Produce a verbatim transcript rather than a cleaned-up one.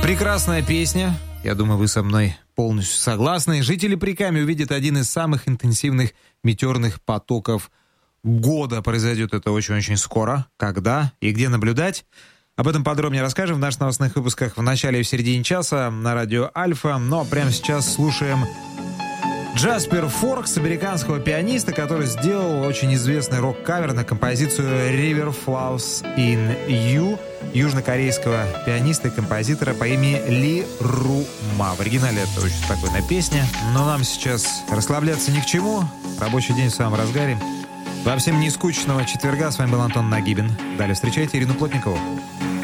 Прекрасная песня. Я думаю, вы со мной полностью согласны. Жители Прикамья увидят один из самых интенсивных метеорных потоков года. Произойдет это очень-очень скоро. Когда и где наблюдать? Об этом подробнее расскажем в наших новостных выпусках в начале и в середине часа на радио Альфа. Но прямо сейчас слушаем Джаспер Форкс, американского пианиста, который сделал очень известный рок-кавер на композицию «River Flows in You» южнокорейского пианиста и композитора по имени Ли Рума. В оригинале это очень спокойная песня, но нам сейчас расслабляться ни к чему. Рабочий день в самом разгаре. Во всем нескучного четверга с вами был Антон Нагибин. Далее встречайте Ирину Плотникову.